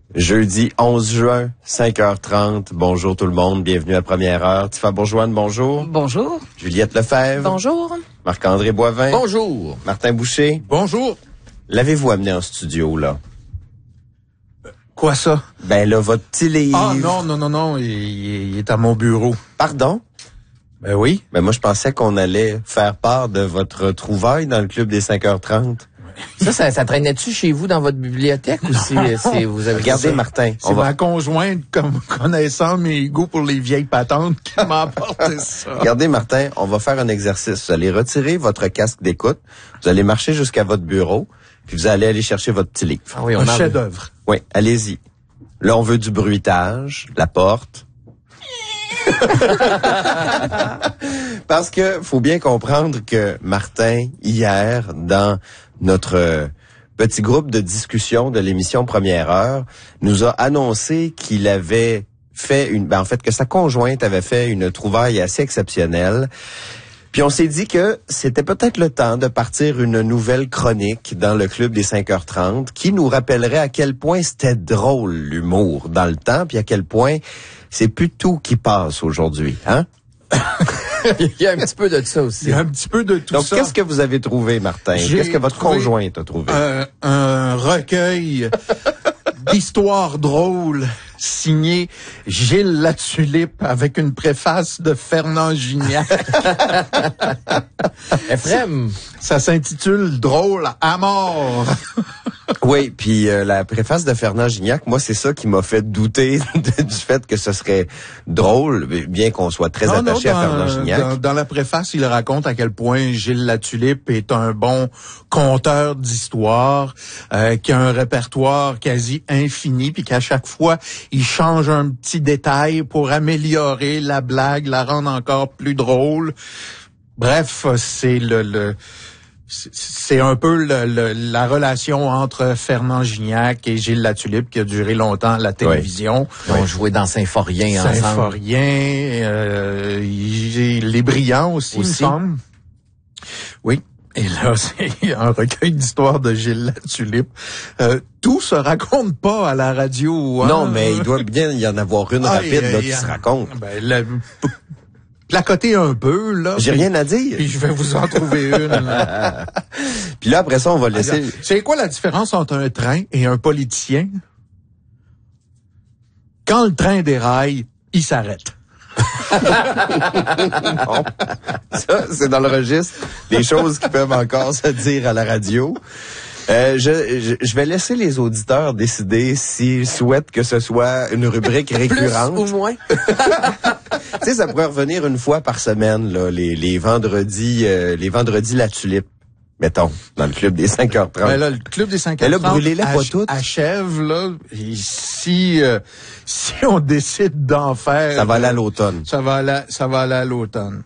Jeudi 11 juin, 5h30. Bonjour tout le monde, bienvenue à Première Heure. Tifa Bourgeoine, bonjour. Bonjour. Juliette Lefebvre. Bonjour. Marc-André Boivin. Bonjour. Martin Boucher. Bonjour. L'avez-vous amené en studio, là? Quoi ça? Ben là, votre petit livre. Ah non, il est à mon bureau. Pardon? Ben oui. Ben moi, je pensais qu'on allait faire part de votre trouvaille dans le club des 5h30. Ça traînait-tu chez vous dans votre bibliothèque ou si vous avez... Regardez, Martin. C'est ma conjointe, comme connaissant mes goûts pour les vieilles patentes, qui m'a apporté ça. Regardez, Martin, on va faire un exercice. Vous allez retirer votre casque d'écoute, vous allez marcher jusqu'à votre bureau, puis vous allez aller chercher votre petit livre. Ah oui, Un chef-d'œuvre. Oui, allez-y. Là, on veut du bruitage, la porte. Parce que faut bien comprendre que Martin, hier, dans notre petit groupe de discussion de l'émission Première Heure, nous a annoncé qu'il avait fait que sa conjointe avait fait une trouvaille assez exceptionnelle. Puis on s'est dit que c'était peut-être le temps de partir une nouvelle chronique dans le club des 5h30 qui nous rappellerait à quel point c'était drôle l'humour dans le temps, puis à quel point c'est plus tout qui passe aujourd'hui, hein? Il y a un petit peu de ça aussi. Il y a un petit peu de tout Donc, ça. qu'est-ce que vous avez trouvé, Martin? Qu'est-ce que votre conjointe a trouvé? Un recueil d'histoires drôles signé Gilles Latulippe avec une préface de Fernand Gignac. Ephrem. Ça s'intitule Drôle à mort. Oui, puis la préface de Fernand Gignac, moi, c'est ça qui m'a fait douter du fait que ce serait drôle, bien qu'on soit très attaché à Fernand Gignac. Dans la préface, il raconte à quel point Gilles Latulippe est un bon conteur d'histoires, qui a un répertoire quasi infini, puis qu'à chaque fois, il change un petit détail pour améliorer la blague, la rendre encore plus drôle. Bref, c'est un peu la relation entre Fernand Gignac et Gilles Latulippe qui a duré longtemps à la télévision. Ils ont joué dans Symphorien ensemble. Symphorien, Les Brillants aussi, il me semble. Oui. Et là, c'est un recueil d'histoires de Gilles Latulippe. Tout se raconte pas à la radio. Hein? Non, mais il doit bien y en avoir une rapide qui se raconte. Placoter un peu, là. J'ai rien à dire. Puis je vais vous en trouver une. Là. Puis là, après ça, on va laisser... C'est quoi la différence entre un train et un politicien? Quand le train déraille, il s'arrête. Non. Ça, c'est dans le registre des choses qui peuvent encore se dire à la radio. Je vais laisser les auditeurs décider s'ils souhaitent que ce soit une rubrique récurrente. Plus ou moins. Tu sais, ça pourrait revenir une fois par semaine, là, les vendredis la tulipe, mettons, dans le club des 5h30. Ben là, le club des 5h30 là, brûlez-les pas toutes. Achève, là, et si on décide d'en faire... Ça va aller à l'automne. Ça va aller à l'automne.